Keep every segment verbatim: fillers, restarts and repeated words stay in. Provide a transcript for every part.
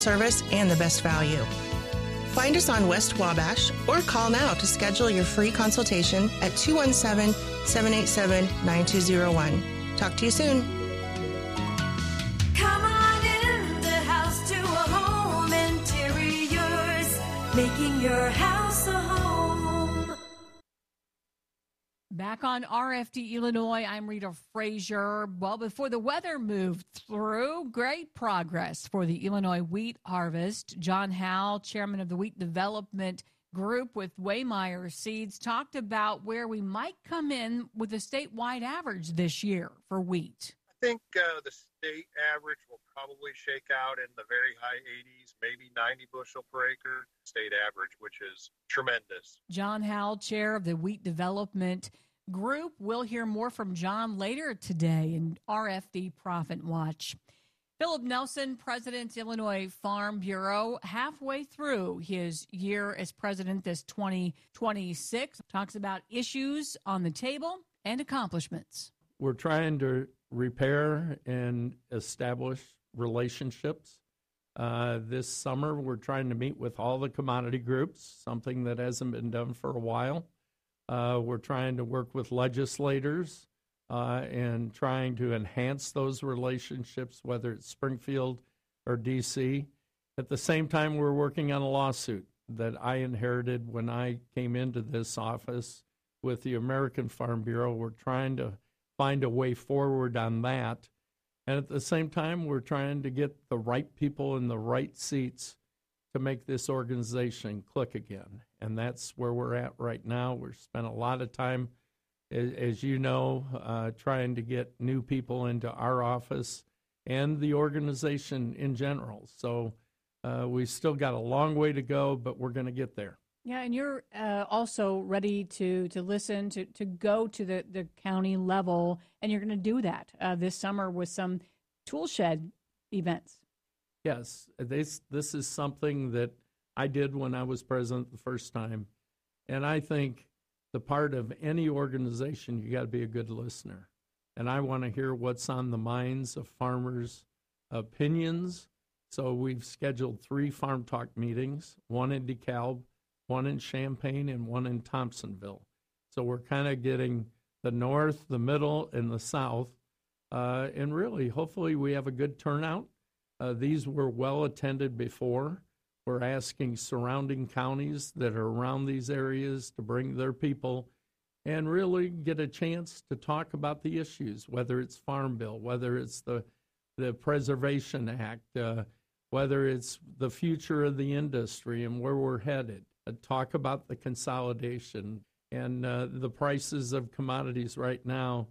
service and the best value. Find us on West Wabash or call now to schedule your free consultation at two one seven, seven eight seven, nine two zero one. Talk to you soon. Come on in the house to a home interiors, making your house a home. Back on R F D Illinois, I'm Rita Frazier. Well, before the weather moved through, great progress for the Illinois wheat harvest. John Howell, chairman of the Wheat Development Group with Waymeyer Seeds, talked about where we might come in with a statewide average this year for wheat. I think uh, the state average will probably shake out in the very high eighties, maybe ninety bushel per acre state average, which is tremendous. John Howell, chair of the Wheat Development Group. We'll hear more from John later today in R F D Profit Watch. Philip Nelson, President, Illinois Farm Bureau, halfway through his year as president this twenty twenty-six, talks about issues on the table and accomplishments. We're trying to repair and establish relationships. Uh, this summer, we're trying to meet with all the commodity groups, something that hasn't been done for a while. Uh, we're trying to work with legislators uh, and trying to enhance those relationships, whether it's Springfield or D C. At the same time, we're working on a lawsuit that I inherited when I came into this office with the American Farm Bureau. We're trying to find a way forward on that. And at the same time, we're trying to get the right people in the right seats to make this organization click again. And that's where we're at right now. We've spent a lot of time, as you know, uh, trying to get new people into our office and the organization in general. So uh, we still got a long way to go, but we're going to get there. Yeah, and you're uh, also ready to to listen, to, to go to the, the county level, and you're going to do that uh, this summer with some tool shed events. Yes, this, this is something that I did when I was president the first time, and I think the part of any organization, you got to be a good listener, and I want to hear what's on the minds of farmers' opinions. So we've scheduled three Farm Talk meetings, one in DeKalb, one in Champaign, and one in Thompsonville. So we're kind of getting the north, the middle, and the south, uh, and really, hopefully we have a good turnout. Uh, these were well attended before. We're asking surrounding counties that are around these areas to bring their people and really get a chance to talk about the issues, whether it's Farm Bill, whether it's the, the Preservation Act, uh, whether it's the future of the industry and where we're headed. Uh, talk about the consolidation and uh, the prices of commodities right now.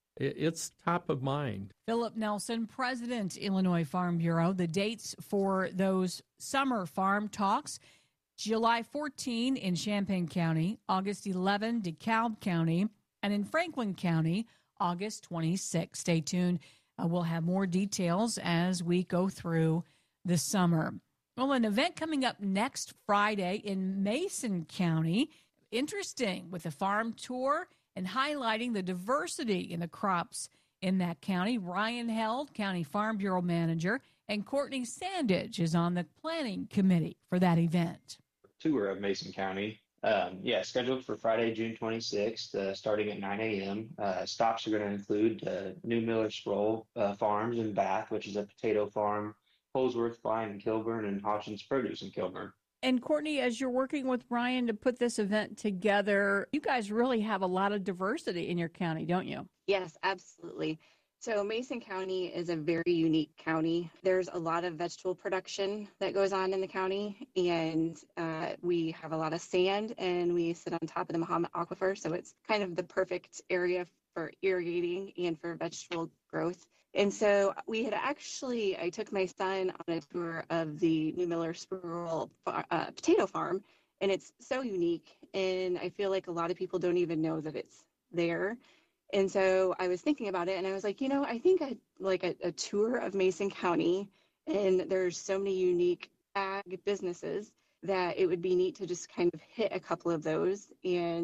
It's top of mind. Philip Nelson, President, Illinois Farm Bureau. The dates for those summer farm talks, July fourteenth in Champaign County, August eleventh, DeKalb County, and in Franklin County, August twenty-sixth. Stay tuned. Uh, we'll have more details as we go through the summer. Well, an event coming up next Friday in Mason County. Interesting, with a farm tour and highlighting the diversity in the crops in that county. Ryan Held, County Farm Bureau Manager, and Courtney Sandage is on the planning committee for that event. Tour of Mason County. Um, yeah, scheduled for Friday, June twenty-sixth, uh, starting at nine a.m. Uh, stops are going to include uh, New Miller Sproul uh, Farms in Bath, which is a potato farm, Holsworth Vine in Kilburn, and Hodgson's Produce in Kilburn. And Courtney, as you're working with Ryan to put this event together, you guys really have a lot of diversity in your county, don't you? Yes, absolutely. So Mason County is a very unique county. There's a lot of vegetable production that goes on in the county, and uh, we have a lot of sand, and we sit on top of the Mahomet Aquifer, so it's kind of the perfect area for irrigating and for vegetable growth. And so we had actually, I took my son on a tour of the New Miller Sproul uh, potato farm, and it's so unique, and I feel like a lot of people don't even know that it's there. And so I was thinking about it, and I was like, you know, I think I'd like a, a tour of Mason County, and there's so many unique ag businesses that it would be neat to just kind of hit a couple of those and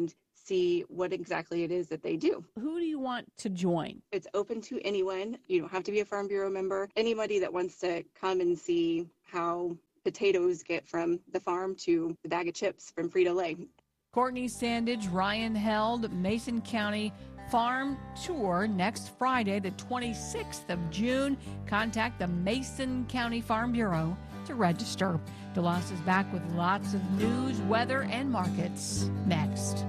see what exactly it is that they do. Who do you want to join? It's open to anyone. You don't have to be a Farm Bureau member. Anybody that wants to come and see how potatoes get from the farm to the bag of chips from Frito-Lay. Courtney Sandage, Ryan held Mason County Farm Tour next Friday, the twenty-sixth of June. Contact the Mason County Farm Bureau to register. DeLoss is back with lots of news, weather, and markets next.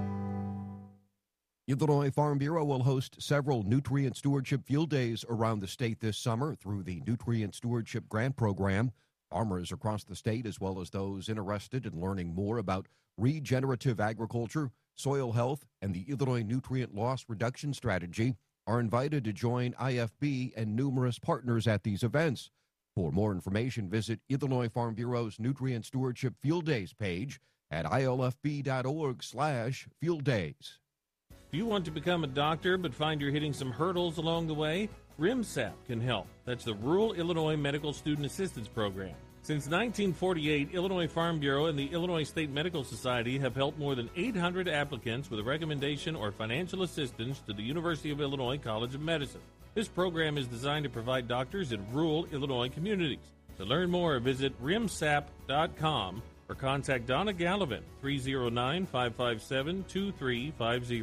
Illinois Farm Bureau will host several nutrient stewardship field days around the state this summer through the Nutrient Stewardship Grant Program. Farmers across the state, as well as those interested in learning more about regenerative agriculture, soil health, and the Illinois Nutrient Loss Reduction Strategy, are invited to join I F B and numerous partners at these events. For more information, visit Illinois Farm Bureau's Nutrient Stewardship Field Days page at I L F B dot org slash field days. Do you want to become a doctor but find you're hitting some hurdles along the way? RIMSAP can help. That's the Rural Illinois Medical Student Assistance Program. Since nineteen forty-eight, Illinois Farm Bureau and the Illinois State Medical Society have helped more than eight hundred applicants with a recommendation or financial assistance to the University of Illinois College of Medicine. This program is designed to provide doctors in rural Illinois communities. To learn more, visit rimsap dot com or contact Donna Gallivan, three oh nine, five five seven, two three five zero.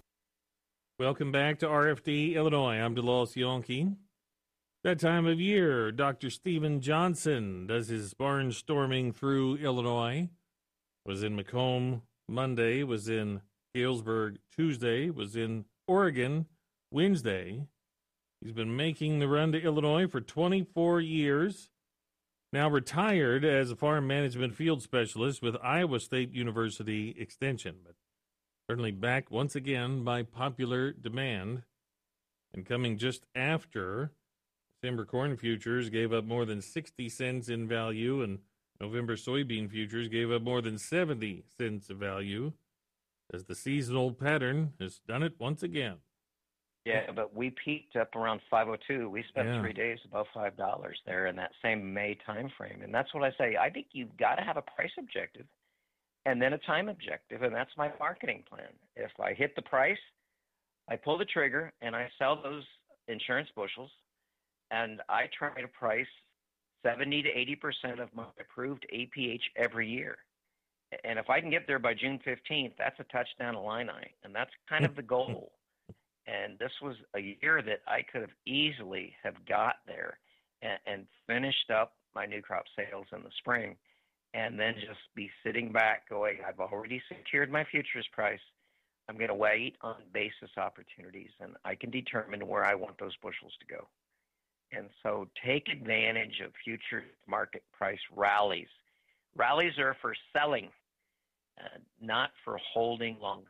Welcome back to R F D Illinois. I'm DeLoss Yonke. That time of year, Doctor Stephen Johnson does his barnstorming through Illinois. Was in Macomb Monday, was in Galesburg Tuesday, was in Oregon Wednesday. He's been making the run to Illinois for twenty-four years. Now retired as a farm management field specialist with Iowa State University Extension, but certainly back once again by popular demand. And coming just after, December corn futures gave up more than sixty cents in value, and November soybean futures gave up more than seventy cents of value, as the seasonal pattern has done it once again. Yeah, but we peaked up around five oh two. We spent Yeah. three days above five dollars there in that same May time frame. And that's what I say. I think you've got to have a price objective and then a time objective, and that's my marketing plan. If I hit the price, I pull the trigger and I sell those insurance bushels, and I try to price seventy to eighty percent of my approved A P H every year. And if I can get there by June fifteenth, that's a touchdown Illini, and that's kind of the goal. And this was a year that I could have easily have got there and, and finished up my new crop sales in the spring, and then just be sitting back going, I've already secured my futures price. I'm going to wait on basis opportunities, and I can determine where I want those bushels to go. And so take advantage of future market price rallies. Rallies are for selling, uh, not for holding longer.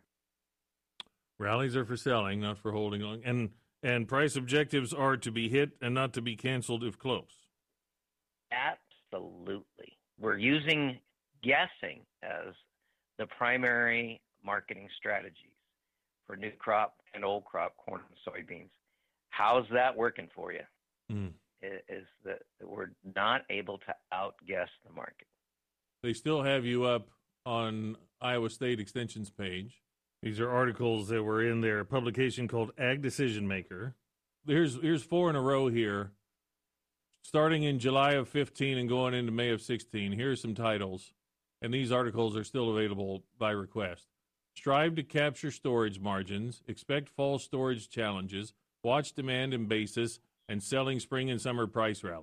Rallies are for selling, not for holding on. And and price objectives are to be hit and not to be canceled if close. Absolutely. We're using guessing as the primary marketing strategies for new crop and old crop corn and soybeans. How's that working for you? Mm. Is that we're not able to outguess the market. They still have you up on Iowa State Extension's page. These are articles that were in their publication called Ag Decision Maker. Here's here's four in a row here, starting in July of fifteen and going into May of sixteen. Here's some titles, and these articles are still available by request. Strive to capture storage margins, expect fall storage challenges, watch demand and basis, and selling spring and summer price rallies.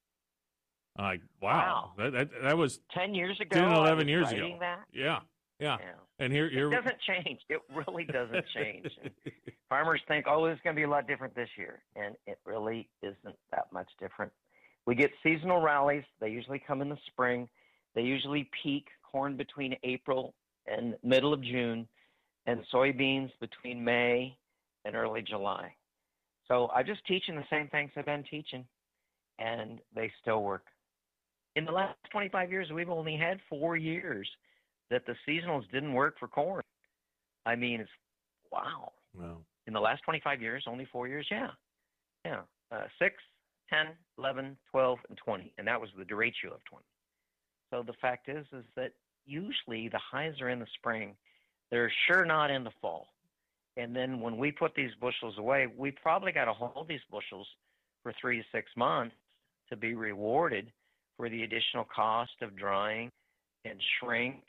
Like, wow, Wow. That, that that was Ten years ago, ten, I eleven was years writing ago. that. Yeah, yeah. Yeah. And here, here It doesn't change. It really doesn't change. And farmers think, oh, it's going to be a lot different this year. And it really isn't that much different. We get seasonal rallies. They usually come in the spring. They usually peak corn between April and middle of June, and soybeans between May and early July. So I'm just teaching the same things I've been teaching, and they still work. In the last twenty-five years, we've only had four years that the seasonals didn't work for corn. I mean, it's wow. Wow. In the last twenty-five years, only four years, yeah. Yeah, uh, six, ten, eleven, twelve, and twenty, and that was the derecho of twenty. So the fact is, is that usually the highs are in the spring. They're sure not in the fall. And then when we put these bushels away, we probably got to hold these bushels for three to six months to be rewarded for the additional cost of drying and shrink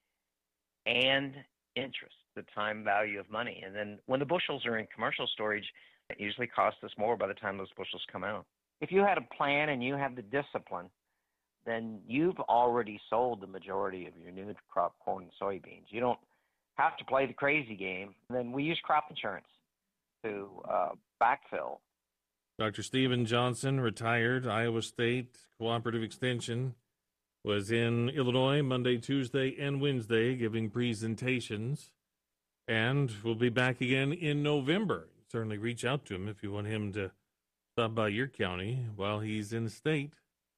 and interest, the time value of money. And then when the bushels are in commercial storage, it usually costs us more by the time those bushels come out. If you had a plan and you have the discipline, then you've already sold the majority of your new crop corn and soybeans. You don't have to play the crazy game. Then we use crop insurance to uh, backfill. Doctor Stephen Johnson, retired, Iowa State Cooperative Extension, was in Illinois Monday, Tuesday, and Wednesday giving presentations, and will be back again in November. Certainly reach out to him if you want him to stop by your county while he's in the state.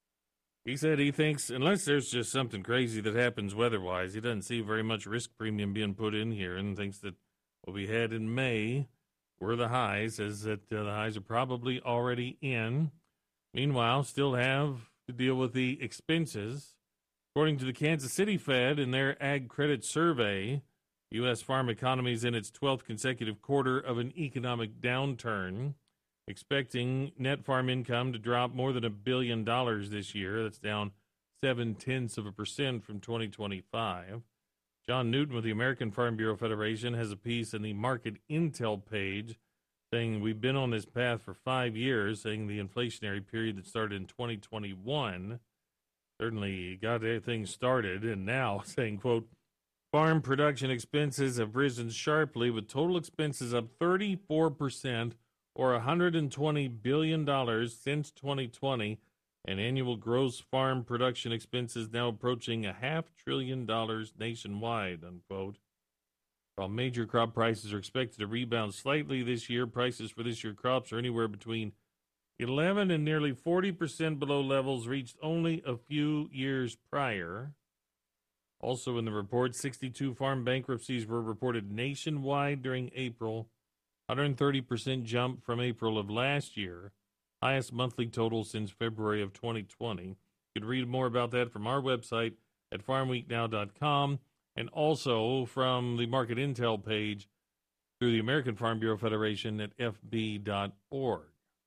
He said he thinks, unless there's just something crazy that happens weather-wise, he doesn't see very much risk premium being put in here, and thinks that what we had in May were the highs, says that uh, the highs are probably already in. Meanwhile, still have to deal with the expenses. According to the Kansas City Fed in their Ag Credit Survey, U S farm economy is in its twelfth consecutive quarter of an economic downturn, expecting net farm income to drop more than a billion dollars this year. That's down seven-tenths of a percent from twenty twenty-five. John Newton with the American Farm Bureau Federation has a piece in the Market Intel page saying we've been on this path for five years, saying the inflationary period that started in twenty twenty-one certainly got things started, and now saying, quote, farm production expenses have risen sharply with total expenses up thirty-four percent or one hundred twenty billion dollars since twenty twenty, and annual gross farm production expenses now approaching a half trillion dollars nationwide, unquote. While major crop prices are expected to rebound slightly this year, prices for this year's crops are anywhere between eleven and nearly forty percent below levels reached only a few years prior. Also in the report, sixty-two farm bankruptcies were reported nationwide during April, one hundred thirty percent jump from April of last year, highest monthly total since February of twenty twenty. You can read more about that from our website at farm week now dot com and also from the Market Intel page through the American Farm Bureau Federation at f b dot org.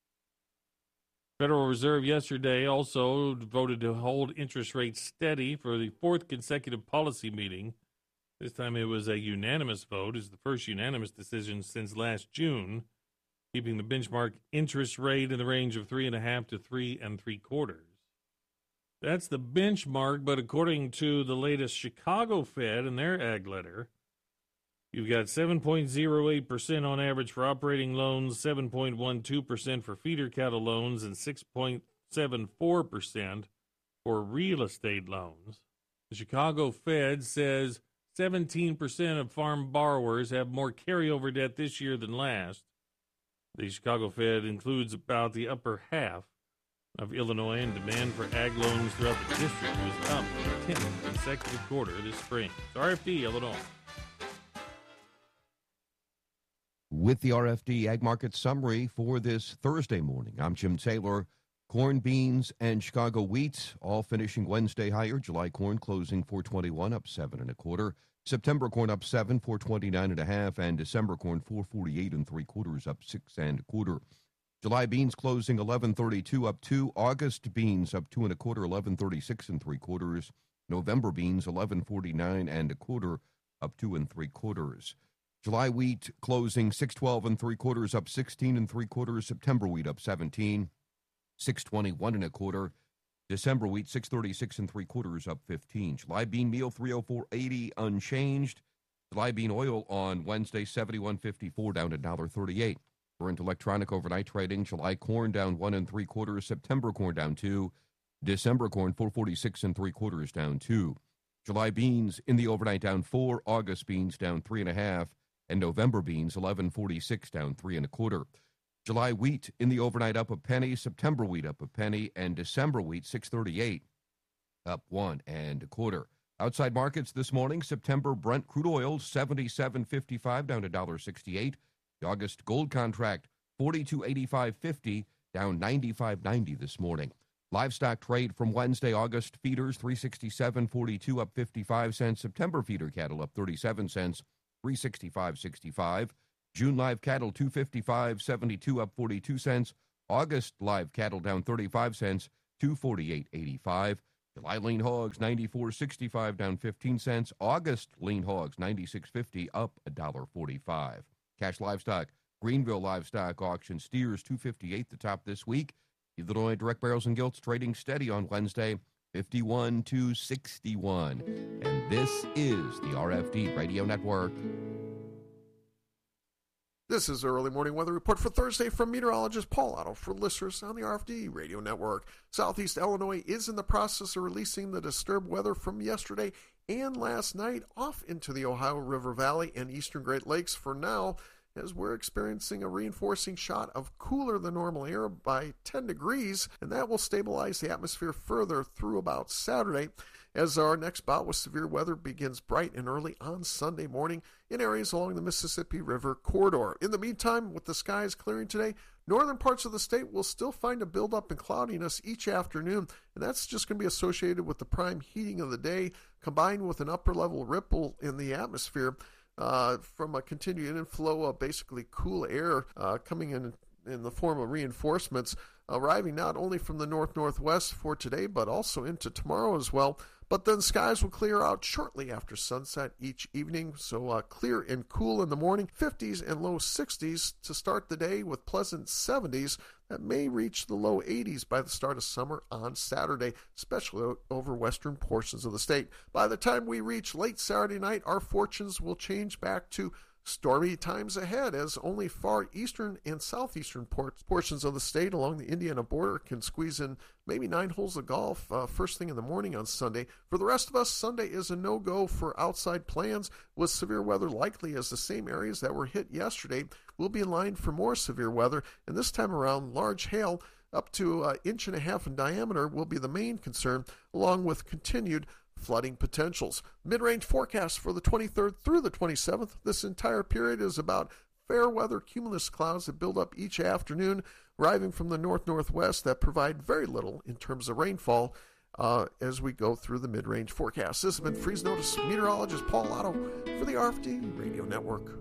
Federal Reserve yesterday also voted to hold interest rates steady for the fourth consecutive policy meeting. This time it was a unanimous vote. It's the first unanimous decision since last June, keeping the benchmark interest rate in the range of three and a half to three and three quarters. That's the benchmark, but according to the latest Chicago Fed in their ag letter, you've got seven point zero eight percent on average for operating loans, seven point one two percent for feeder cattle loans, and six point seven four percent for real estate loans. The Chicago Fed says seventeen percent of farm borrowers have more carryover debt this year than last. The Chicago Fed includes about the upper half of Illinois, and demand for ag loans throughout the district was up for the tenth consecutive quarter this spring. It's R F D, Illinois. With the R F D Ag Market Summary for this Thursday morning, I'm Jim Taylor. Corn, beans, and Chicago wheat all finishing Wednesday higher. July corn closing four twenty-one, up seven and a quarter. September corn up seven, four twenty-nine and a half, and December corn four forty-eight and three quarters, up six and a quarter. July beans closing eleven thirty-two, up two. August beans up two and a quarter, eleven thirty-six and three quarters. November beans eleven forty-nine and a quarter, up two and three quarters. July wheat closing six twelve and three quarters, up sixteen and three quarters. September wheat up seventeen, six twenty-one and a quarter. December wheat six thirty-six and three quarters, up fifteen. July bean meal three oh four eighty unchanged. July bean oil on Wednesday seventy-one fifty-four, down to one dollar thirty-eight. Current electronic overnight trading. July corn down one and three quarters. September corn down two. December corn four forty-six and three quarters, down two. July beans in the overnight down four. August beans down three and a half. And November beans eleven forty-six, down three and a quarter. July wheat in the overnight up a penny. September wheat up a penny, and December wheat six thirty-eight, up one and a quarter. Outside markets this morning. September Brent crude oil seventy-seven fifty-five, down to one dollar sixty-eight. The August gold contract forty-two eighty-five fifty, down ninety-five ninety this morning. Livestock trade from Wednesday. August feeders three sixty-seven forty-two, up fifty-five cents. September feeder cattle up thirty-seven cents. three sixty-five sixty-five. June live cattle two fifty-five seventy-two, up forty-two cents. August live cattle down thirty-five cents, two forty-eight eighty-five. July lean hogs ninety-four sixty-five, down fifteen cents. August lean hogs ninety-six fifty, up one forty-five. Cash livestock, Greenville livestock auction steers two fifty-eight the top this week. Illinois direct barrels and gilts trading steady on Wednesday, fifty-one to sixty-one. And this is the R F D Radio Network. This is the early morning weather report for Thursday from meteorologist Paul Otto for listeners on the R F D Radio Network. Southeast Illinois is in the process of releasing the disturbed weather from yesterday and last night off into the Ohio River Valley and eastern Great Lakes for now, as we're experiencing a reinforcing shot of cooler than normal air by ten degrees, and that will stabilize the atmosphere further through about Saturday, as our next bout with severe weather begins bright and early on Sunday morning in areas along the Mississippi River corridor. In the meantime, with the skies clearing today, northern parts of the state will still find a buildup in cloudiness each afternoon, and that's just going to be associated with the prime heating of the day, combined with an upper-level ripple in the atmosphere uh, from a continued inflow of basically cool air uh, coming in in the form of reinforcements, arriving not only from the north-northwest for today, but also into tomorrow as well. But then skies will clear out shortly after sunset each evening, so uh, clear and cool in the morning, fifties and low sixties to start the day, with pleasant seventies that may reach the low eighties by the start of summer on Saturday, especially over western portions of the state. By the time we reach late Saturday night, our fortunes will change back to stormy times ahead, as only far eastern and southeastern port- portions of the state along the Indiana border can squeeze in maybe nine holes of golf uh, first thing in the morning on Sunday. For the rest of us, Sunday is a no-go for outside plans, with severe weather likely, as the same areas that were hit yesterday will be in line for more severe weather, and this time around large hail up to an inch and a half in diameter will be the main concern, along with continued flooding potentials. Mid-range forecast for the twenty-third through the twenty-seventh. This entire period is about fair weather cumulus clouds that build up each afternoon, arriving from the north-northwest, that provide very little in terms of rainfall uh, as we go through the mid-range forecast. This has been Freeze Notice meteorologist Paul Otto for the R F D Radio Network.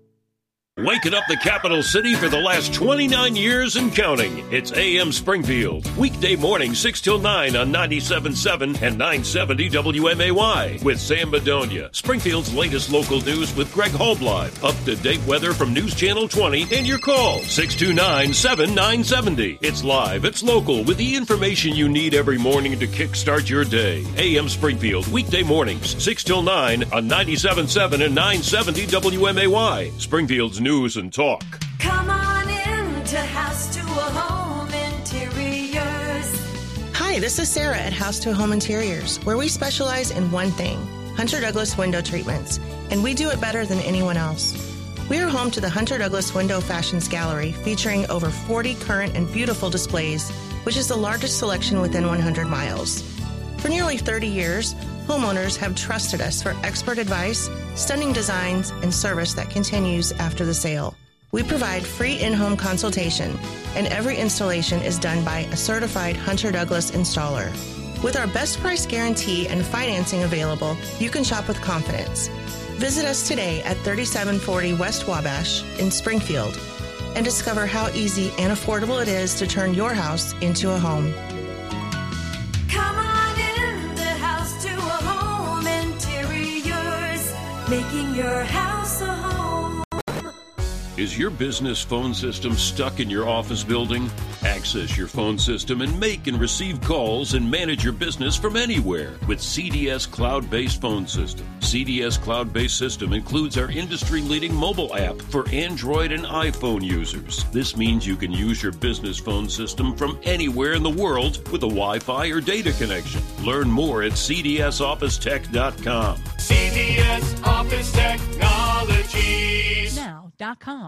Waking up the capital city for the last twenty-nine years and counting. It's A M Springfield. Weekday morning, six till nine on ninety-seven point seven and nine seventy W M A Y. With Sam Bedonia. Springfield's latest local news with Greg Holblive. Up-to-date weather from News Channel twenty and your call, six two nine, seven nine seven zero. It's live, it's local, with the information you need every morning to kickstart your day. A M Springfield. Weekday mornings, six till nine on ninety-seven point seven and nine seventy W M A Y. Springfield's news and talk. Come on in to House to a Home Interiors. Hi, this is Sarah at House to Home Interiors, where we specialize in one thing, Hunter Douglas window treatments, and we do it better than anyone else. We are home to the Hunter Douglas Window Fashions Gallery, featuring over forty current and beautiful displays, which is the largest selection within one hundred miles. For nearly thirty years, homeowners have trusted us for expert advice, stunning designs, and service that continues after the sale. We provide free in-home consultation, and every installation is done by a certified Hunter Douglas installer. With our best price guarantee and financing available, you can shop with confidence. Visit us today at thirty-seven forty West Wabash in Springfield and discover how easy and affordable it is to turn your house into a home. Come on in to House to a Home Interiors, making your house a home. Is your business phone system stuck in your office building? Access your phone system and make and receive calls and manage your business from anywhere with C D S Cloud-Based Phone System. C D S Cloud-Based System includes our industry-leading mobile app for Android and iPhone users. This means you can use your business phone system from anywhere in the world with a Wi-Fi or data connection. Learn more at C D S office tech dot com. C D S Office Technologies. Now dot com.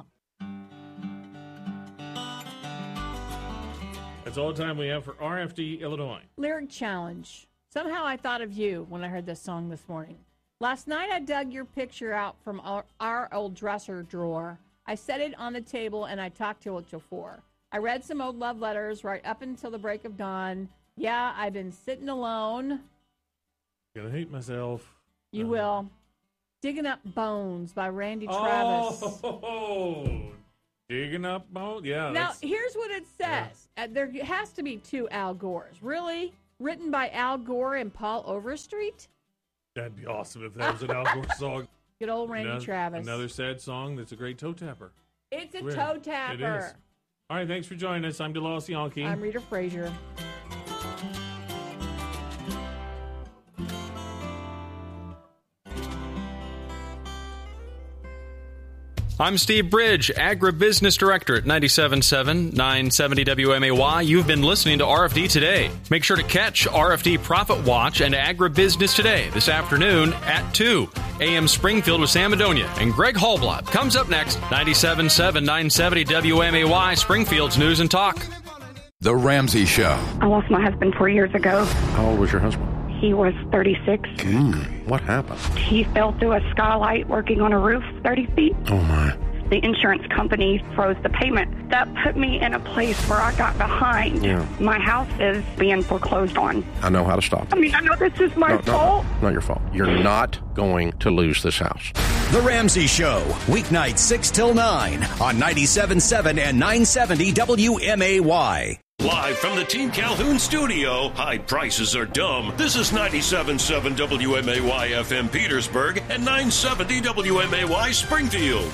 That's all the time we have for R F D Illinois. Lyric challenge. Somehow I thought of you when I heard this song this morning. Last night I dug your picture out from our, our old dresser drawer. I set it on the table and I talked to it till four. I read some old love letters right up until the break of dawn. Yeah, I've been sitting alone. Gonna hate myself. You uh, will. Digging Up Bones by Randy Travis. Oh, Digging Up Bones? Yeah. Now, that's... here's what it says. Yeah. Uh, there has to be two Al Gores. Really? Written by Al Gore and Paul Overstreet? That'd be awesome if that was an Al Gore song. Good old Randy another, Travis. Another sad song that's a great toe tapper. It's a Weird. toe tapper. It is. All right, thanks for joining us. I'm DeLawes Yonke. I'm Rita Frazier. I'm Steve Bridge, Agribusiness Director at ninety-seven point seven, nine seventy W M A Y. You've been listening to R F D Today. Make sure to catch R F D Profit Watch and Agribusiness Today this afternoon at two. A M Springfield with Sam Madonia and Greg Hallblad comes up next. ninety-seven point seven, nine seventy W M A Y, Springfield's News and Talk. The Ramsey Show. I lost my husband four years ago. How old was your husband? He was thirty-six. Mm, what happened? He fell through a skylight working on a roof thirty feet. Oh, my. The insurance company froze the payment. That put me in a place where I got behind. Yeah. My house is being foreclosed on. I know how to stop it. I mean, I know this is my no, fault. No, not your fault. You're not going to lose this house. The Ramsey Show, weeknights six till nine on ninety-seven point seven and nine seventy W M A Y. Live from the Team Calhoun studio, high prices are dumb. This is ninety-seven point seven W M A Y F M Petersburg and nine seventy W M A Y Springfield.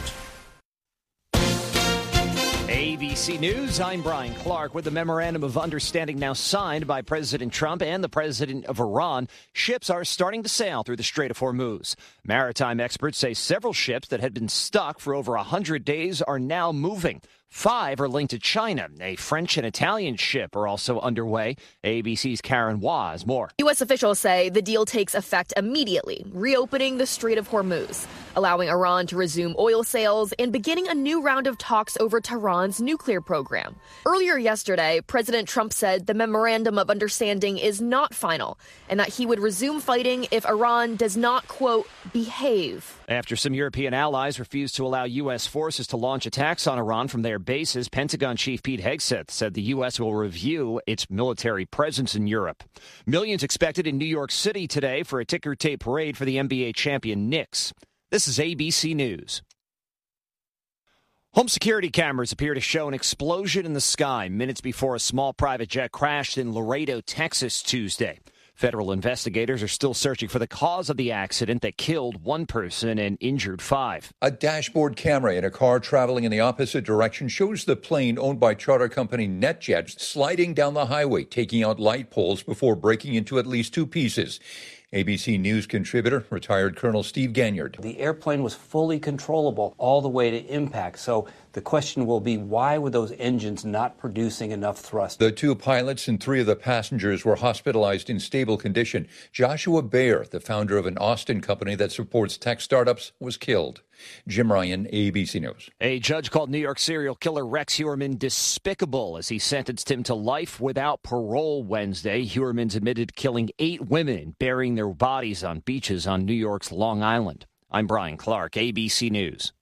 A B C News, I'm Brian Clark. With the Memorandum of Understanding now signed by President Trump and the President of Iran, ships are starting to sail through the Strait of Hormuz. Maritime experts say several ships that had been stuck for over one hundred days are now moving. Five are linked to China. A French and Italian ship are also underway. A B C's Karen Waz, more. U S officials say the deal takes effect immediately, reopening the Strait of Hormuz, allowing Iran to resume oil sales and beginning a new round of talks over Tehran's nuclear program. Earlier yesterday, President Trump said the Memorandum of Understanding is not final and that he would resume fighting if Iran does not, quote, behave. After some European allies refused to allow U S forces to launch attacks on Iran from their bases, Pentagon Chief Pete Hegseth said the U S will review its military presence in Europe. Millions expected in New York City today for a ticker tape parade for the N B A champion Knicks. This is A B C News. Home security cameras appear to show an explosion in the sky minutes before a small private jet crashed in Laredo, Texas, Tuesday. Federal investigators are still searching for the cause of the accident that killed one person and injured five. A dashboard camera in a car traveling in the opposite direction shows the plane owned by charter company NetJets sliding down the highway, taking out light poles before breaking into at least two pieces. A B C News contributor, retired Colonel Steve Ganyard. The airplane was fully controllable all the way to impact. So the question will be, why were those engines not producing enough thrust? The two pilots and three of the passengers were hospitalized in stable condition. Joshua Baer, the founder of an Austin company that supports tech startups, was killed. Jim Ryan, A B C News. A judge called New York serial killer Rex Heuermann despicable as he sentenced him to life without parole Wednesday. Heuermann's admitted killing eight women and burying their bodies on beaches on New York's Long Island. I'm Brian Clark, A B C News.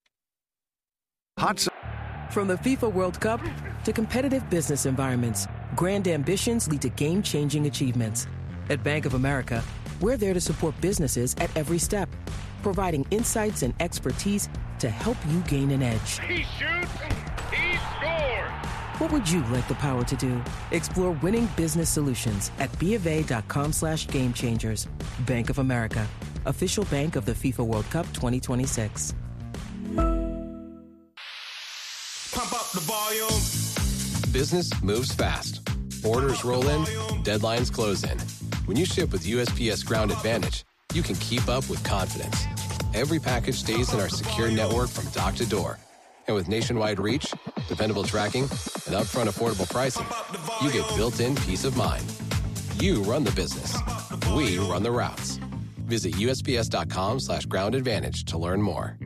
Hot. From the FIFA World Cup to competitive business environments, grand ambitions lead to game-changing achievements. At Bank of America, we're there to support businesses at every step, providing insights and expertise to help you gain an edge. He shoots, he scores. What would you like the power to do? Explore winning business solutions at BofA.com slash game changers. Bank of America, official bank of the FIFA World Cup twenty twenty-six. Pump up the volume. Business moves fast. Orders roll in, deadlines close in. When you ship with U S P S Ground Advantage, you can keep up with confidence. Every package stays in our secure network from dock to door. And with nationwide reach, dependable tracking, and upfront affordable pricing, you get built-in peace of mind. You run the business. We run the routes. Visit U S P S dot com slash ground advantage to learn more.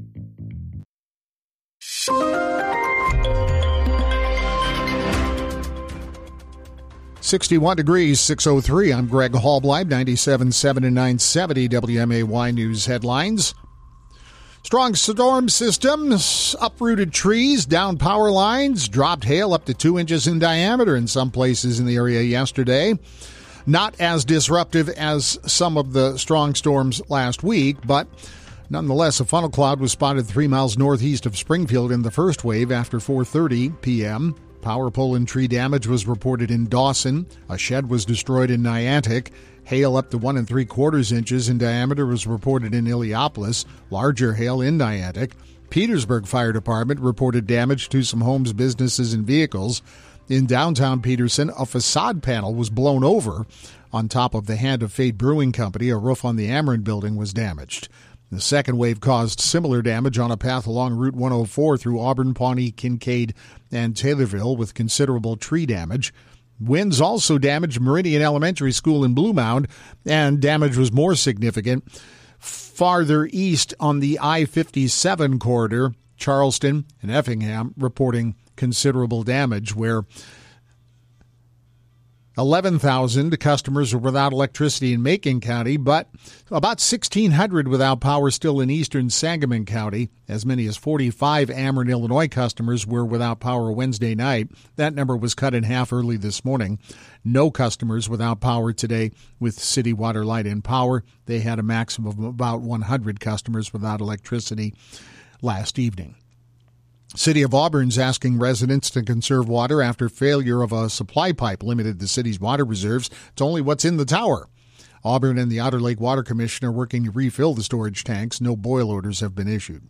sixty-one degrees, six oh three. I'm Greg Hallblad, ninety-seven point seven and nine seventy W M A Y News headlines. Strong storm systems, uprooted trees, down power lines, dropped hail up to two inches in diameter in some places in the area yesterday. Not as disruptive as some of the strong storms last week, but Nonetheless, a funnel cloud was spotted three miles northeast of Springfield in the first wave after four thirty p.m. Power pole and tree damage was reported in Dawson. A shed was destroyed in Niantic. Hail up to one and three quarters inches in diameter was reported in Illiopolis. Larger hail in Niantic. Petersburg Fire Department reported damage to some homes, businesses, and vehicles. In downtown Peterson, a facade panel was blown over. On top of the Hand of Fate Brewing Company, a roof on the Ameren building was damaged. The second wave caused similar damage on a path along Route one oh four through Auburn, Pawnee, Kincaid, and Taylorville with considerable tree damage. Winds also damaged Meridian Elementary School in Blue Mound, and damage was more significant farther east on the I fifty-seven corridor. Charleston and Effingham reporting considerable damage, where eleven thousand customers are without electricity in Macon County, but about sixteen hundred without power still in eastern Sangamon County. As many as forty-five Ameren, Illinois customers were without power Wednesday night. That number was cut in half early this morning. No customers without power today with City Water, Light, and Power. They had a maximum of about one hundred customers without electricity last evening. City of Auburn's asking residents to conserve water after failure of a supply pipe limited the city's water reserves to only what's in the tower. Auburn and the Otter Lake Water Commission are working to refill the storage tanks. No boil orders have been issued.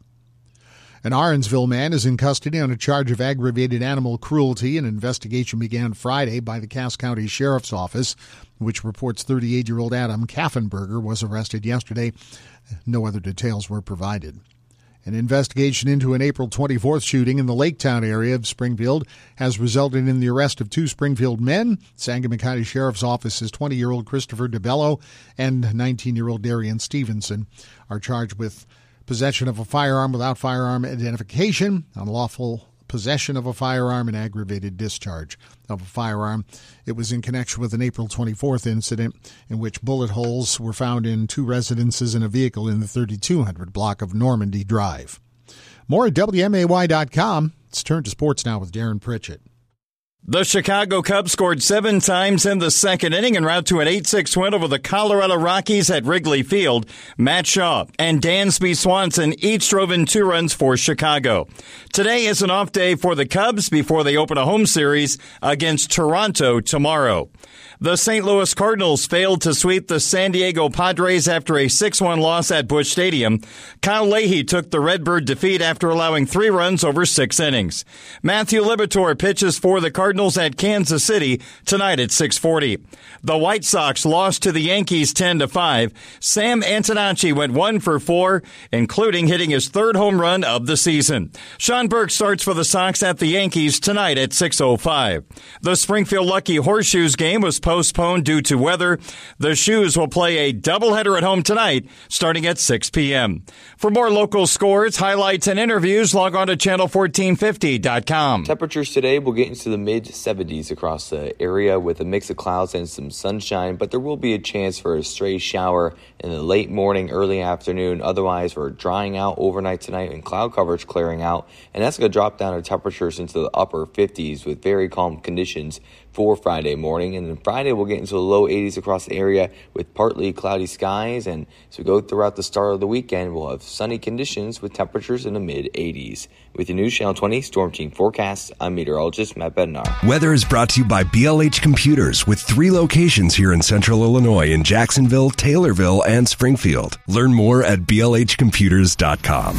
An Aaronsville man is in custody on a charge of aggravated animal cruelty. An investigation began Friday by the Cass County Sheriff's Office, which reports thirty-eight-year-old Adam Kaffenberger was arrested yesterday. No other details were provided. An investigation into an April twenty-fourth shooting in the Laketown area of Springfield has resulted in the arrest of two Springfield men. Sangamon County Sheriff's Office's twenty-year-old Christopher DeBello and nineteen-year-old Darian Stevenson are charged with possession of a firearm without firearm identification, unlawful possession of a firearm, and aggravated discharge of a firearm. It was in connection with an April twenty-fourth incident in which bullet holes were found in two residences and a vehicle in the thirty-two hundred block of Normandy Drive. More at W M A Y dot com. Let's turn to sports now with Darren Pritchett. The Chicago Cubs scored seven times in the second inning en route to an eight six win over the Colorado Rockies at Wrigley Field. Matt Shaw and Dansby Swanson each drove in two runs for Chicago. Today is an off day for the Cubs before they open a home series against Toronto tomorrow. The Saint Louis Cardinals failed to sweep the San Diego Padres after a six one loss at Busch Stadium. Kyle Leahy took the Redbird defeat after allowing three runs over six innings. Matthew Liberatore pitches for the Cardinals at Kansas City tonight at six forty. The White Sox lost to the Yankees ten to five. Sam Antonacci went one for four, including hitting his third home run of the season. Sean Burke starts for the Sox at the Yankees tonight at six oh five. The Springfield Lucky Horseshoes game was postponed due to weather. The Shoes will play a doubleheader at home tonight starting at six p.m. For more local scores, highlights, and interviews, log on to channel fourteen fifty dot com. Temperatures today will get into the mid seventies across the area with a mix of clouds and some sunshine, but there will be a chance for a stray shower in the late morning, early afternoon. Otherwise, we're drying out overnight tonight and cloud coverage clearing out, and that's going to drop down our temperatures into the upper fifties with very calm conditions for Friday morning. And then Friday we'll get into the low eighties across the area with partly cloudy skies, and as we go throughout the start of the weekend, we'll have sunny conditions with temperatures in the mid eighties. With your new Channel twenty Storm Team forecast, I'm meteorologist Matt Bednar. Weather is brought to you by B L H Computers with three locations here in Central Illinois in Jacksonville, Taylorville, and Springfield. Learn more at B L H computers dot com.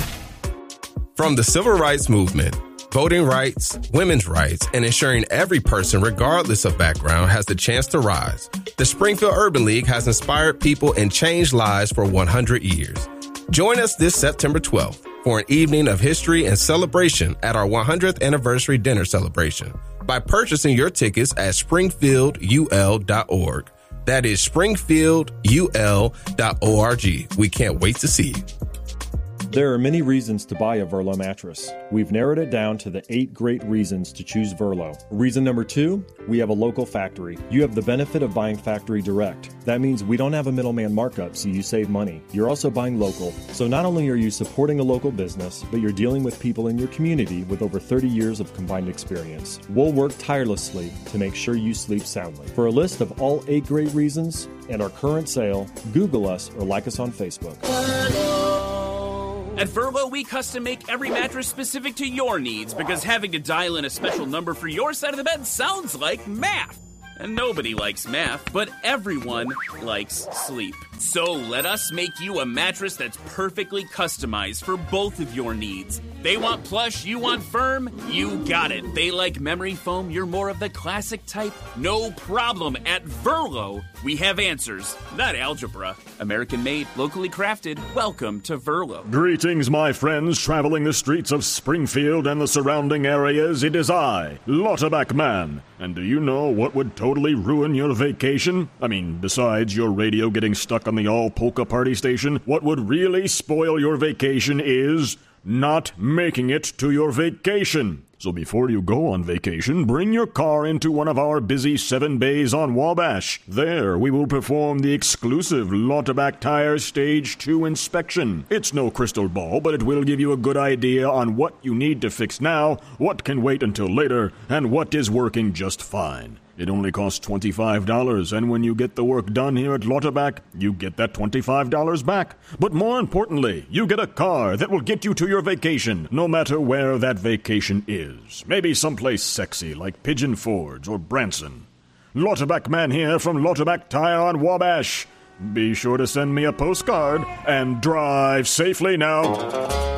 From the Civil Rights Movement, voting rights, women's rights, and ensuring every person, regardless of background, has the chance to rise, the Springfield Urban League has inspired people and changed lives for one hundred years. Join us this September twelfth for an evening of history and celebration at our one hundredth anniversary dinner celebration by purchasing your tickets at springfield u l dot org. That is springfield u l dot org. We can't wait to see you. There are many reasons to buy a Verlo mattress. We've narrowed it down to the eight great reasons to choose Verlo. Reason number two, we have a local factory. You have the benefit of buying factory direct. That means we don't have a middleman markup, so you save money. You're also buying local. So not only are you supporting a local business, but you're dealing with people in your community with over thirty years of combined experience. We'll work tirelessly to make sure you sleep soundly. For a list of all eight great reasons and our current sale, Google us or like us on Facebook. At Verlo, we custom make every mattress specific to your needs because having to dial in a special number for your side of the bed sounds like math. And nobody likes math, but everyone likes sleep. So let us make you a mattress that's perfectly customized for both of your needs. They want plush, you want firm, you got it. They like memory foam, you're more of the classic type. No problem. At Verlo, we have answers, not algebra. American made, locally crafted. Welcome to Verlo. Greetings, my friends traveling the streets of Springfield and the surrounding areas. It is I, Lauterbach Man. And do you know what would totally ruin your vacation? I mean, besides your radio getting stuck on the all-polka party station, what would really spoil your vacation is not making it to your vacation. So before you go on vacation, bring your car into one of our busy seven bays on Wabash. There, we will perform the exclusive Lauterbach Tires Stage two inspection. It's no crystal ball, but it will give you a good idea on what you need to fix now, what can wait until later, and what is working just fine. It only costs twenty-five dollars, and when you get the work done here at Lauterbach, you get that twenty-five dollars back. But more importantly, you get a car that will get you to your vacation, no matter where that vacation is. Maybe someplace sexy like Pigeon Forge or Branson. Lauterbach Man here from Lauterbach Tire on Wabash. Be sure to send me a postcard and drive safely now.